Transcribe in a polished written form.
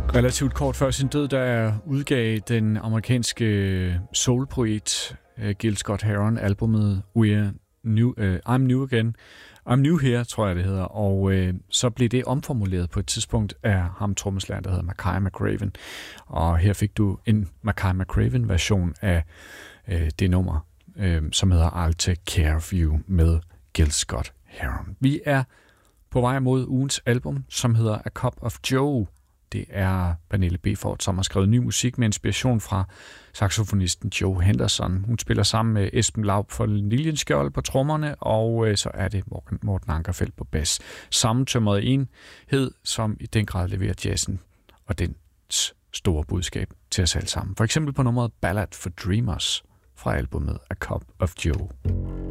Relativt kort før sin død, der udgav den amerikanske soulpoet Gil Scott-Heron albumet I'm New Again. I'm New Here, tror jeg det hedder, og så blev det omformuleret på et tidspunkt af ham trommeslageren, der hedder Makaya McCraven. Og her fik du en Makaya McCraven version af det nummer, som hedder I'll Take Care of You med Gil Scott-Heron. Vi er på vej mod ugens album, som hedder A Cup of Joe. Det er Pernille Befort, som har skrevet ny musik med inspiration fra saxofonisten Joe Henderson. Hun spiller sammen med Esben Laub for Liljenskjold på trommerne, og så er det Morten Ankerfeldt på bas. Sammentømret enhed, som i den grad leverer jazzen og dens store budskab til os alle sammen. For eksempel på nummeret Ballad for Dreamers fra albumet A Cup of Joe.